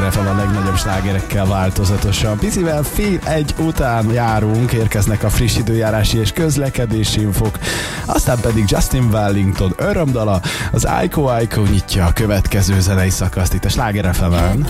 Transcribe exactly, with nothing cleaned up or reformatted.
ef em a legnagyobb slágerekkel változatosan. Picivel fél egy után járunk, érkeznek a friss időjárási és közlekedési infok, aztán pedig Justin Wellington örömdala, az Aiko Aiko nyitja a következő zenei szakaszt itt a Sláger ef emen.